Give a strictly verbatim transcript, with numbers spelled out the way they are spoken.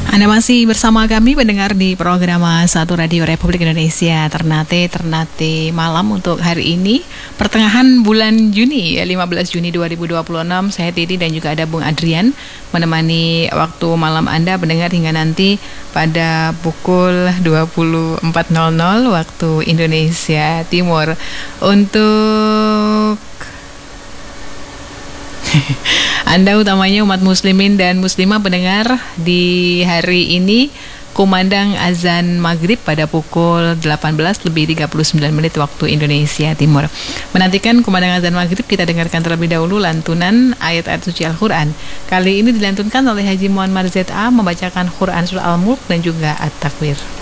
Anda masih bersama kami mendengar di program Satu Radio Republik Indonesia Ternate Ternate Malam untuk hari ini pertengahan bulan Juni ya, lima belas Juni dua ribu dua puluh enam. Saya Titi dan juga ada Bung Adrian menemani waktu malam Anda mendengar hingga nanti pada pukul dua puluh empat nol nol waktu Indonesia Timur. Untuk Anda utamanya umat muslimin dan muslimah pendengar, di hari ini kumandang azan maghrib pada pukul delapan belas lebih tiga puluh sembilan menit waktu Indonesia Timur. Menantikan kumandang azan maghrib, kita dengarkan terlebih dahulu lantunan ayat-ayat suci Al-Quran. Kali ini dilantunkan oleh Haji Muhammad Z A membacakan Quran Surah Al-Mulk dan juga At-Takwir.